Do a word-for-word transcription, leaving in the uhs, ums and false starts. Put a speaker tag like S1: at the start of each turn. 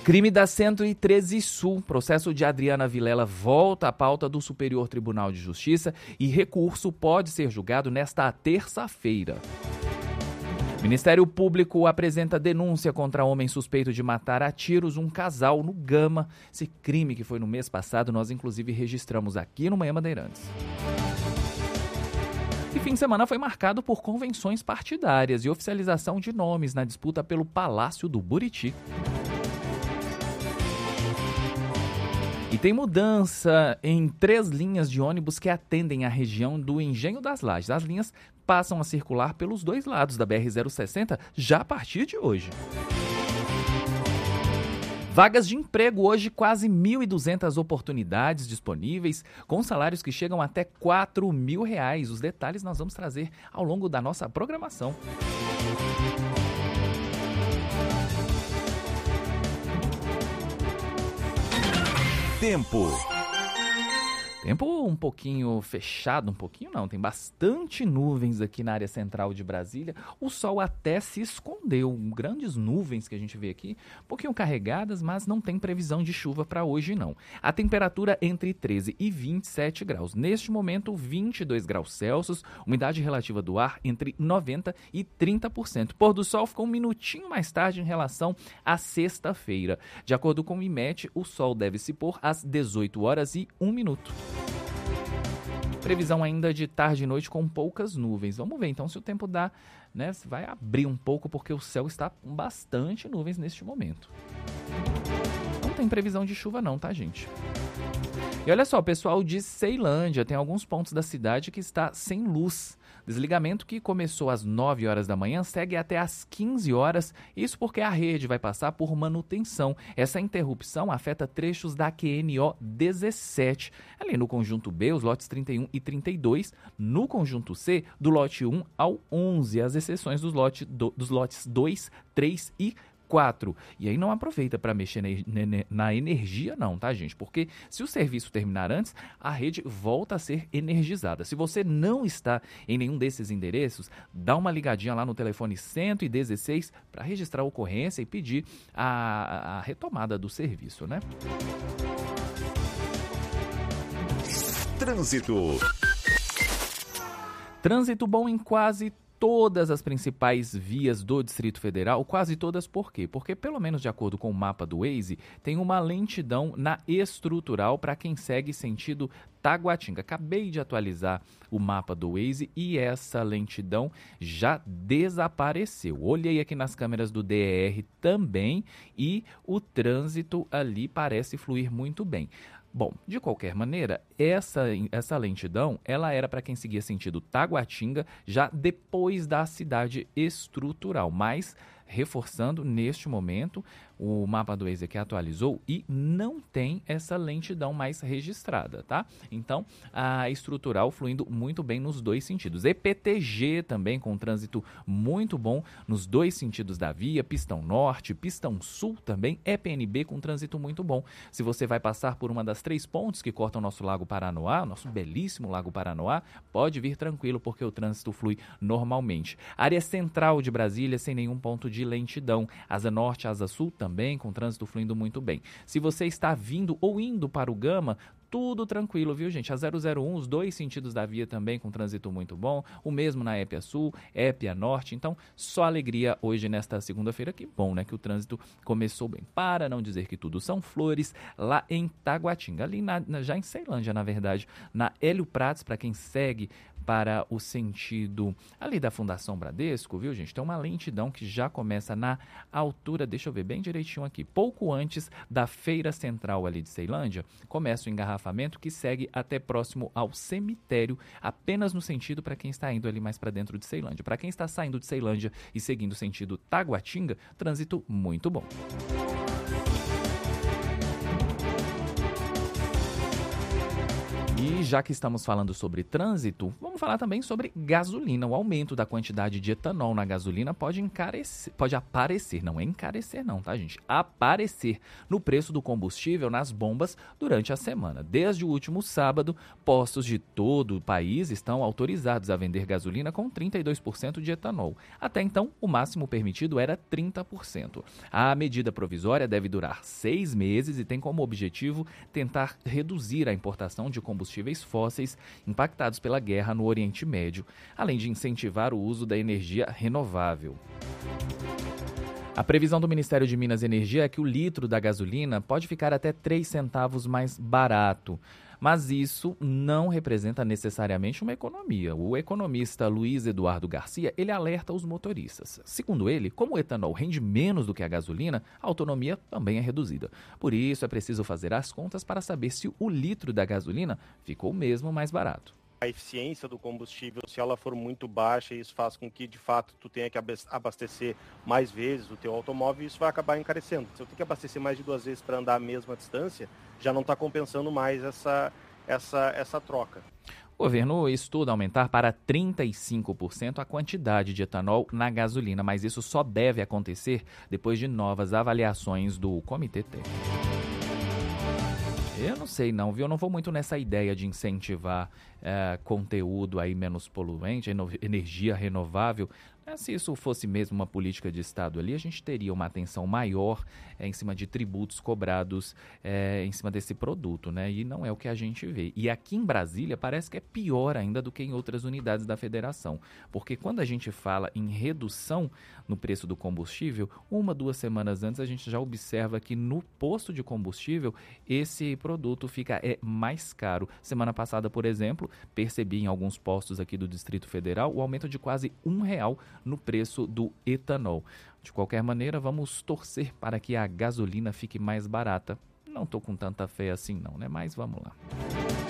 S1: Crime da cento e treze Sul. Processo de Adriana Vilela volta à pauta do Superior Tribunal de Justiça e recurso pode ser julgado nesta terça-feira. Ministério Público apresenta denúncia contra homem suspeito de matar a tiros um casal no Gama. Esse crime que foi no mês passado, nós inclusive registramos aqui no Manhã Bandeirantes. E fim de semana foi marcado por convenções partidárias e oficialização de nomes na disputa pelo Palácio do Buriti. E tem mudança em três linhas de ônibus que atendem a região do Engenho das Lajes. As linhas passam a circular pelos dois lados da B R zero sessenta já a partir de hoje. Vagas de emprego hoje, quase mil e duzentas oportunidades disponíveis, com salários que chegam até quatro mil reais. Os detalhes nós vamos trazer ao longo da nossa programação.
S2: Tempo.
S1: Tempo um pouquinho fechado, um pouquinho não, tem bastante nuvens aqui na área central de Brasília. O sol até se escondeu, grandes nuvens que a gente vê aqui, um pouquinho carregadas, mas não tem previsão de chuva para hoje não. A temperatura entre treze e vinte e sete graus, neste momento vinte e dois graus Celsius, umidade relativa do ar entre noventa e trinta por cento. Pôr do sol ficou um minutinho mais tarde em relação à sexta-feira. De acordo com o IMET, o sol deve se pôr às dezoito horas e um minuto. Previsão ainda de tarde e noite com poucas nuvens. Vamos ver então se o tempo dá, né? Se vai abrir um pouco porque o céu está com bastante nuvens neste momento. Não tem previsão de chuva não, tá, gente? E olha só, pessoal de Ceilândia, tem alguns pontos da cidade que está sem luz. Desligamento que começou às nove horas da manhã segue até às quinze horas, isso porque a rede vai passar por manutenção. Essa interrupção afeta trechos da Q N O dezessete, ali no conjunto B, os lotes trinta e um e trinta e dois, no conjunto C, do lote um ao onze, as exceções dos, lote do, dos lotes dois, três e quatro. E aí não aproveita para mexer na, na energia não, tá, gente? Porque se o serviço terminar antes, a rede volta a ser energizada. Se você não está em nenhum desses endereços, dá uma ligadinha lá no telefone cento e dezesseis para registrar a ocorrência e pedir a, a retomada do serviço, né?
S2: Trânsito.
S1: Trânsito bom em quase todas as principais vias do Distrito Federal, quase todas por quê? Porque, pelo menos de acordo com o mapa do Waze, tem uma lentidão na estrutural para quem segue sentido Taguatinga. Acabei de atualizar o mapa do Waze e essa lentidão já desapareceu. Olhei aqui nas câmeras do D E R também e o trânsito ali parece fluir muito bem. Bom, de qualquer maneira, essa, essa lentidão, ela era para quem seguia sentido Taguatinga, já depois da cidade estrutural, mas reforçando neste momento, o mapa do Waze aqui atualizou e não tem essa lentidão mais registrada, tá? Então, a estrutural fluindo muito bem nos dois sentidos. E P T G também com trânsito muito bom nos dois sentidos da via, pistão norte, pistão sul também, E P N B com trânsito muito bom. Se você vai passar por uma das três pontes que cortam o nosso Lago Paranoá, nosso belíssimo Lago Paranoá, pode vir tranquilo porque o trânsito flui normalmente. Área central de Brasília sem nenhum ponto de lentidão. Asa norte, asa sul também com trânsito fluindo muito bem. Se você está vindo ou indo para o Gama, tudo tranquilo, viu, gente? A zero zero um, os dois sentidos da via também com trânsito muito bom. O mesmo na Épia Sul, Épia Norte. Então, só alegria hoje nesta segunda-feira. Que bom, né? Que o trânsito começou bem. Para não dizer que tudo são flores, lá em Taguatinga. Ali na, na, já em Ceilândia, na verdade. Na Hélio Prats, para quem segue para o sentido ali da Fundação Bradesco, viu, gente? Tem uma lentidão que já começa na altura, deixa eu ver bem direitinho aqui, pouco antes da Feira Central ali de Ceilândia, começa o engarrafamento que segue até próximo ao cemitério, apenas no sentido para quem está indo ali mais para dentro de Ceilândia. Para quem está saindo de Ceilândia e seguindo o sentido Taguatinga, trânsito muito bom. E já que estamos falando sobre trânsito, vamos falar também sobre gasolina. O aumento da quantidade de etanol na gasolina pode encarecer, pode aparecer, não é encarecer não, tá, gente? Aparecer no preço do combustível nas bombas durante a semana. Desde o último sábado, postos de todo o país estão autorizados a vender gasolina com trinta e dois por cento de etanol. Até então, o máximo permitido era trinta por cento. A medida provisória deve durar seis meses e tem como objetivo tentar reduzir a importação de combustíveis fósseis impactados pela guerra no Oriente Médio, além de incentivar o uso da energia renovável. A previsão do Ministério de Minas e Energia é que o litro da gasolina pode ficar até três centavos mais barato. Mas isso não representa necessariamente uma economia. O economista Luiz Eduardo Garcia, ele alerta os motoristas. Segundo ele, como o etanol rende menos do que a gasolina, a autonomia também é reduzida. Por isso, é preciso fazer as contas para saber se o litro da gasolina ficou mesmo mais barato.
S3: A eficiência do combustível, se ela for muito baixa, isso faz com que, de fato, tu tenha que abastecer mais vezes o teu automóvel e isso vai acabar encarecendo. Se eu tenho que abastecer mais de duas vezes para andar a mesma distância, já não está compensando mais essa, essa, essa troca.
S1: O governo estuda aumentar para trinta e cinco por cento a quantidade de etanol na gasolina, mas isso só deve acontecer depois de novas avaliações do Comitê Técnico. Eu não sei não, viu? Eu não vou muito nessa ideia de incentivar é, conteúdo aí menos poluente, energia renovável. Se isso fosse mesmo uma política de Estado ali, a gente teria uma atenção maior é, em cima de tributos cobrados é, em cima desse produto, né? E não é o que a gente vê. E aqui em Brasília parece que é pior ainda do que em outras unidades da federação. Porque quando a gente fala em redução no preço do combustível, uma, duas semanas antes a gente já observa que no posto de combustível esse produto fica é, mais caro. Semana passada, por exemplo, percebi em alguns postos aqui do Distrito Federal o aumento de quase um real no preço do etanol. De qualquer maneira, vamos torcer para que a gasolina fique mais barata. Não estou com tanta fé assim não, né? Mas vamos lá.